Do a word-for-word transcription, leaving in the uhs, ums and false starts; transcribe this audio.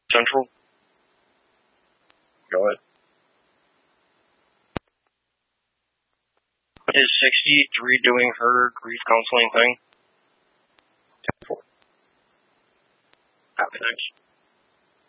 Central. Go ahead. Is sixty-three doing her grief counseling thing? ten four. Copy, thanks.